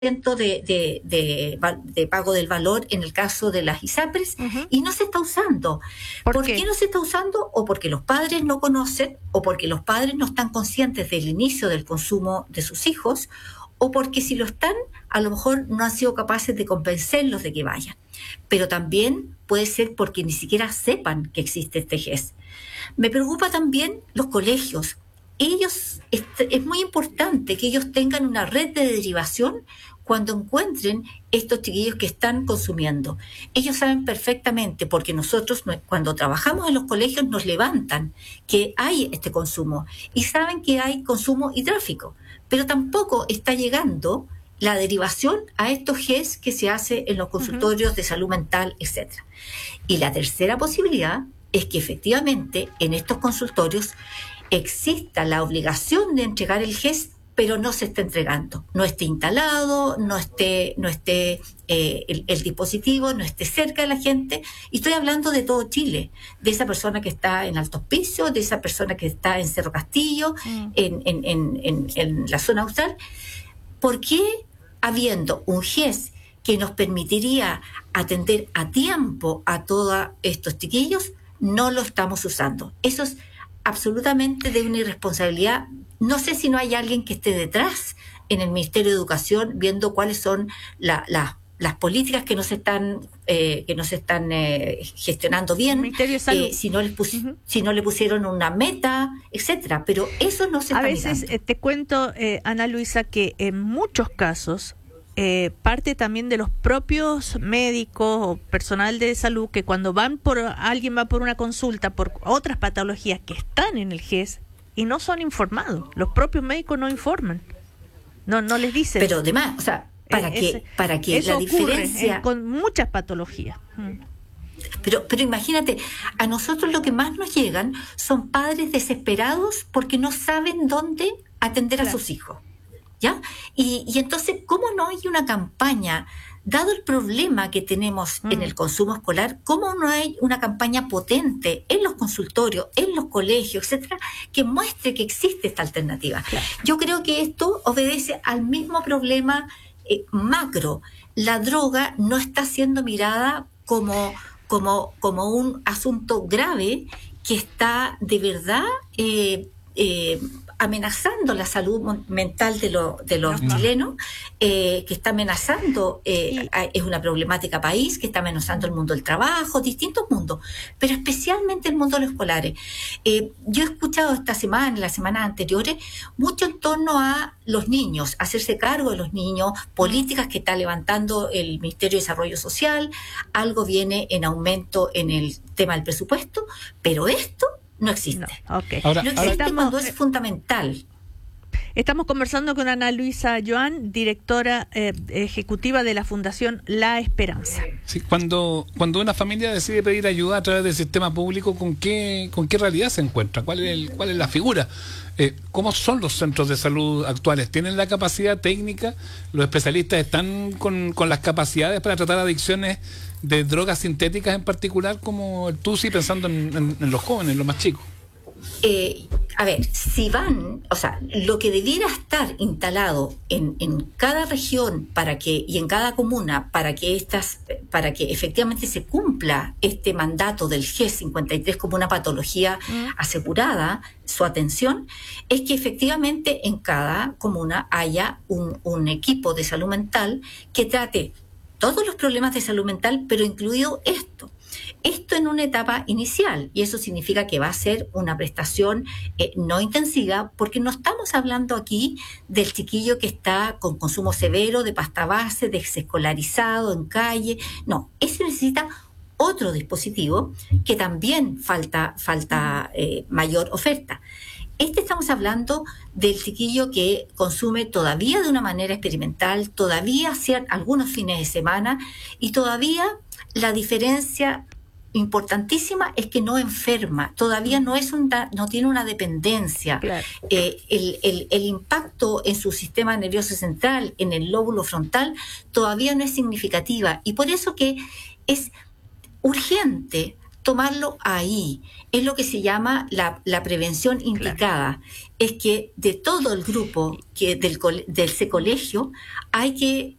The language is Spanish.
de pago del valor en el caso de las ISAPRES, y no se está usando. ¿Por qué no se está usando? O porque los padres no conocen, o porque los padres no están conscientes del inicio del consumo de sus hijos, o porque si lo están, a lo mejor no han sido capaces de convencerlos de que vayan. Pero también puede ser porque ni siquiera sepan que existe este GES. Me preocupa también los colegios. Es muy importante que ellos tengan una red de derivación cuando encuentren estos chiquillos que están consumiendo. Ellos saben perfectamente, porque nosotros cuando trabajamos en los colegios nos levantan que hay este consumo y saben que hay consumo y tráfico, pero tampoco está llegando la derivación a estos GES que se hace en los consultorios de salud mental, etcétera. Y la tercera posibilidad es que efectivamente en estos consultorios exista la obligación de entregar el GES, pero no se está entregando, no esté instalado, no esté el dispositivo, no esté cerca de la gente. Y estoy hablando de todo Chile, de esa persona que está en Alto Hospicio, de esa persona que está en Cerro Castillo, en la zona austral. ¿Por qué, habiendo un GES que nos permitiría atender a tiempo a todos estos chiquillos, no lo estamos usando? Eso es absolutamente de una irresponsabilidad. No sé si no hay alguien que esté detrás en el Ministerio de Educación viendo cuáles son las políticas que no se están gestionando bien, si no le pusieron una meta, etcétera. Pero eso no se está mirando. A veces te cuento, Ana Luisa, que en muchos casos parte también de los propios médicos o personal de salud, que cuando alguien va por una consulta por otras patologías que están en el GES y no son informados, los propios médicos no informan, no les dicen. Pero además, o sea, para que eso la diferencia ocurre con muchas patologías. Pero imagínate, a nosotros lo que más nos llegan son padres desesperados porque no saben dónde atender a sus hijos. ¿Ya? Y entonces, ¿cómo no hay una campaña, dado el problema que tenemos en el consumo escolar, cómo no hay una campaña potente en los consultorios, en los colegios, etcétera, que muestre que existe esta alternativa? Claro. Yo creo que esto obedece al mismo problema macro. La droga no está siendo mirada como un asunto grave que está de verdad amenazando la salud mental de los chilenos, que está amenazando, es una problemática país, que está amenazando el mundo del trabajo, distintos mundos, pero especialmente el mundo de los escolares. Yo he escuchado esta semana, las semanas anteriores, mucho en torno a los niños, hacerse cargo de los niños, políticas que está levantando el Ministerio de Desarrollo Social, algo viene en aumento en el tema del presupuesto, pero esto no existe. No, okay. No existe cuando es fundamental. Estamos conversando con Ana Luisa Joan, directora ejecutiva de la Fundación La Esperanza. Sí, cuando una familia decide pedir ayuda a través del sistema público, ¿con qué realidad se encuentra? ¿Cuál es la figura? ¿Cómo son los centros de salud actuales? ¿Tienen la capacidad técnica? ¿Los especialistas están con las capacidades para tratar adicciones de drogas sintéticas en particular, como el TUSI, pensando en los jóvenes, en los más chicos? A ver, si van, o sea, lo que debiera estar instalado en cada región y en cada comuna para que efectivamente se cumpla este mandato del GES 53 como una patología asegurada, su atención, es que efectivamente en cada comuna haya un equipo de salud mental que trate todos los problemas de salud mental, pero incluido esto en una etapa inicial, y eso significa que va a ser una prestación no intensiva, porque no estamos hablando aquí del chiquillo que está con consumo severo de pasta base, desescolarizado, en calle. No, ese necesita otro dispositivo que también falta mayor oferta. Estamos hablando del chiquillo que consume todavía de una manera experimental, todavía algunos fines de semana, y todavía la diferencia importantísima es que no enferma, todavía no tiene una dependencia. Claro. El impacto en su sistema nervioso central, en el lóbulo frontal, todavía no es significativa, y por eso que es urgente tomarlo ahí. Es lo que se llama la prevención indicada. Claro. Es que de todo el grupo del ese colegio hay que